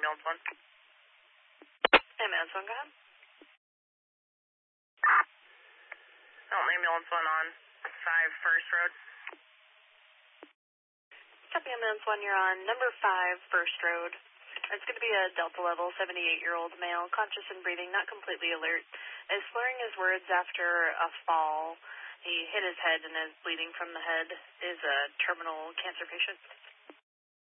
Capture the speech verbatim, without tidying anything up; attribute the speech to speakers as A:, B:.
A: ambulance one.
B: Ambulance one, go ahead.
A: Oh, ambulance one on five First Road.
B: Copy, ambulance one, you're on number five First Road. It's going to be a Delta level, seventy-eight-year-old male, conscious and breathing, not completely alert. Is slurring his words after a fall. He hit his head and is bleeding from the head. Is a terminal cancer patient.